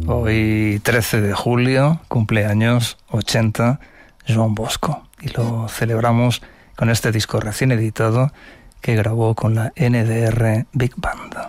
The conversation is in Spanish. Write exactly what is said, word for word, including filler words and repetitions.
Hoy, trece de julio, cumpleaños ochenta, Joan Bosco. Y lo celebramos con este disco recién editado que grabó con la N D R Big Band.